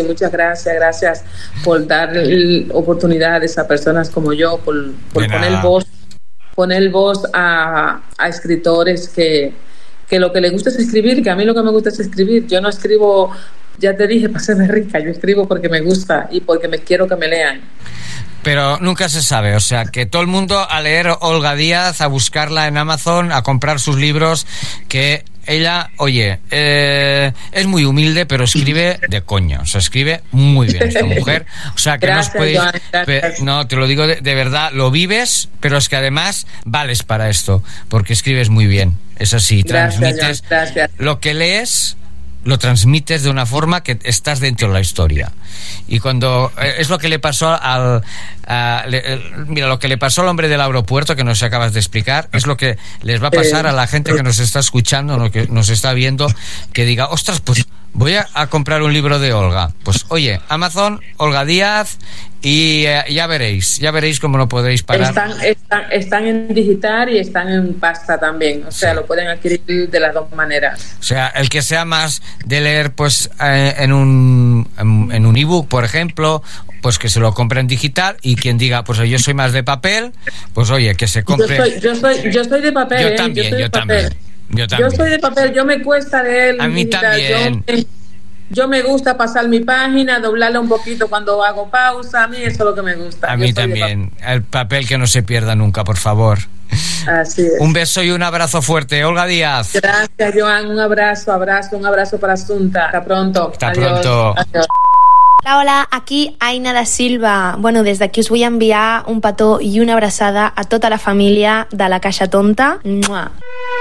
muchas gracias por dar oportunidades a personas como yo, por poner voz a escritores que lo que les gusta es escribir, que a mí lo que me gusta es escribir. Yo no escribo, ya te dije, para serme rica, yo escribo porque me gusta y porque me quiero que me lean. Pero nunca se sabe, o sea, que todo el mundo a leer Olga Díaz, a buscarla en Amazon, a comprar sus libros, que ella, oye, es muy humilde, pero escribe de coña, o sea, escribe muy bien esta mujer, o sea, que gracias, no os podéis... No, te lo digo de verdad, lo vives, pero es que además vales para esto, porque escribes muy bien, es así, transmites gracias. Lo que lees... lo transmites de una forma que estás dentro de la historia. Y cuando es lo que le pasó mira, lo que le pasó al hombre del aeropuerto, que nos acabas de explicar, es lo que les va a pasar a la gente que nos está escuchando, lo que nos está viendo, que diga, ostras, pues voy a comprar un libro de Olga. Pues oye, Amazon, Olga Díaz, y ya veréis cómo lo podéis pagar. Están en digital y están en pasta también, o sea, lo pueden adquirir de las dos maneras. O sea, el que sea más de leer, pues en un ebook, por ejemplo, pues que se lo compre en digital, y quien diga, pues yo soy más de papel, pues oye, que se compre. Yo soy de papel. Yo también. Yo soy de papel, yo me cuesta leer. A mí también. Yo me gusta pasar mi página, doblarla un poquito cuando hago pausa. A mí eso es lo que me gusta. A mí también. El papel que no se pierda nunca, por favor. Así es. Un beso y un abrazo fuerte, Olga Díaz. Gracias, Joan. Un abrazo para Asunta. Hasta pronto. Hasta pronto. Adiós. Hola, aquí Aina da Silva. Bueno, des d'aquí us vull enviar un petó i una abraçada a tota la família de La Caixa Tonta. Mua.